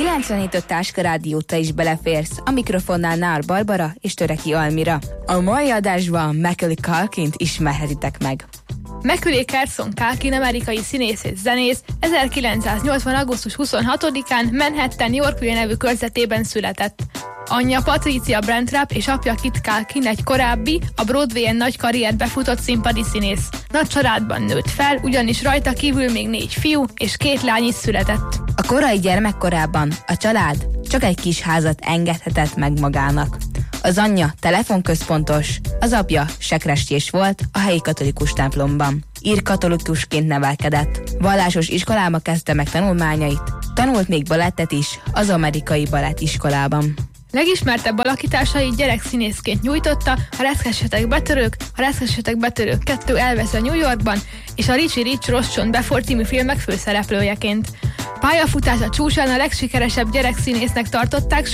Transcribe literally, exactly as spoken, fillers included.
kilencvenhét öt Táska Rádióta is beleférsz, a mikrofonnál Nár Barbara és Töreki Almira. A mai adásban Macaulay Culkint ismerhetitek meg. Macaulay Culkin amerikai színész és zenész ezerkilencszáznyolcvan. augusztus huszonhatodikán Manhattan, Yorkville nevű körzetében született. Anyja Patricia Brantrap és apja Kit Culkin egy korábbi, a Broadwayen nagy karriert befutott színpadi színész. Nagy családban nőtt fel, ugyanis rajta kívül még négy fiú és két lány is született. A korai gyermekkorában a család csak egy kis házat engedhetett meg magának. Az anyja telefonközpontos, az apja sekrestyés volt a helyi katolikus templomban. Ír katolikusként nevelkedett. Vallásos iskolába kezdte meg tanulmányait, tanult még balettet is az amerikai balettiskolában. Legismertebb alakításait gyerekszínészként nyújtotta a Reszkessetek betörők, a Reszkessetek betörők kettő elveszve New Yorkban és a Richie Rich Rossz Csont Befort című filmek főszereplőjeként. Pályafutása csúcsán a legsikeresebb gyerekszínésznek tartották,